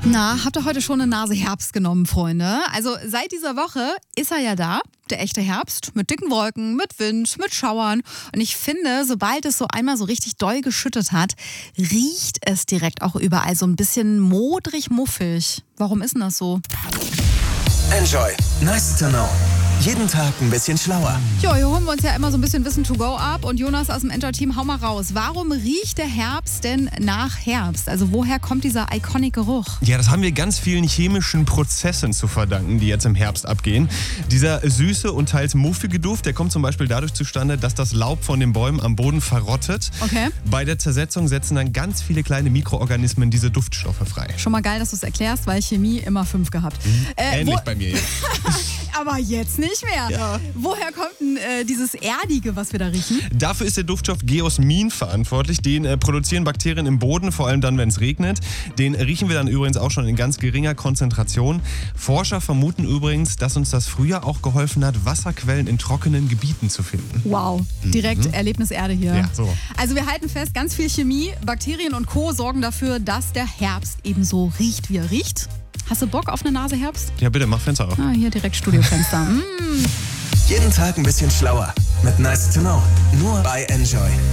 Na, habt ihr heute schon eine Nase Herbst genommen, Freunde? Also seit dieser Woche ist er ja da, der echte Herbst, mit dicken Wolken, mit Wind, mit Schauern. Und ich finde, sobald es so einmal so richtig doll geschüttet hat, riecht es direkt auch überall so ein bisschen modrig muffig. Warum ist denn das so? Enjoy. Nice to know. Jeden Tag ein bisschen schlauer. Jo, hier holen wir uns ja immer so ein bisschen Wissen to go ab. Und Jonas aus dem Enjoy-Team, hau mal raus. Warum riecht der Herbst denn nach Herbst? Also woher kommt dieser iconic Geruch? Ja, das haben wir ganz vielen chemischen Prozessen zu verdanken, die jetzt im Herbst abgehen. Dieser süße und teils muffige Duft, der kommt zum Beispiel dadurch zustande, dass das Laub von den Bäumen am Boden verrottet. Okay. Bei der Zersetzung setzen dann ganz viele kleine Mikroorganismen diese Duftstoffe frei. Schon mal geil, dass du es erklärst, weil Chemie immer 5 gehabt. Ähnlich bei mir. Aber jetzt nicht mehr. Ja. Woher kommt denn dieses Erdige, was wir da riechen? Dafür ist der Duftstoff Geosmin verantwortlich. Den produzieren Bakterien im Boden, vor allem dann, wenn es regnet. Den riechen wir dann übrigens auch schon in ganz geringer Konzentration. Forscher vermuten übrigens, dass uns das früher auch geholfen hat, Wasserquellen in trockenen Gebieten zu finden. Wow, direkt Erlebnis Erde hier. Ja, so. Also wir halten fest, ganz viel Chemie, Bakterien und Co. sorgen dafür, dass der Herbst eben so riecht, wie er riecht. Hast du Bock auf eine Nase Herbst? Ja, bitte, mach Fenster auf. Ah, hier direkt Studiofenster. Jeden Tag ein bisschen schlauer. Mit Nice to know. Nur bei Enjoy.